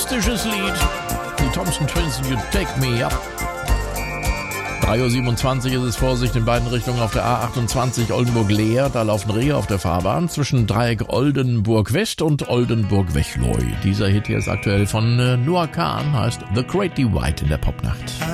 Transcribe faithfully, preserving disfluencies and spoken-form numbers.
akustisches Lied. Die Thompson Twins, You Take Me Up. drei Uhr siebenundzwanzig ist es. Vorsicht in beiden Richtungen auf der A achtundzwanzig Oldenburg-Leer. Da laufen Rehe auf der Fahrbahn zwischen Dreieck Oldenburg-West und Oldenburg-Wechleu. Dieser Hit hier ist aktuell von Noah Kahn, heißt The Great Divide in der Popnacht.